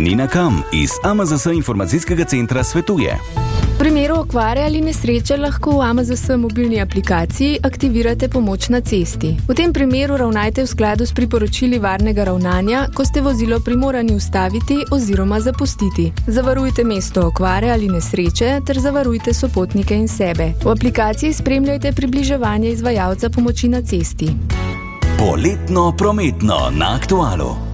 Nina Kam iz AMZS informacijskega centra svetuje. V primeru okvare ali nesreče lahko v AMZS mobilni aplikaciji aktivirate pomoč na cesti. V tem primeru ravnajte v skladu s priporočili varnega ravnanja, ko ste vozilo primorani ustaviti oziroma zapustiti. Zavarujte mesto okvare ali nesreče ter zavarujte sopotnike in sebe. V aplikaciji spremljajte približevanje izvajalca pomoči na cesti. Poletno prometno na Aktualu.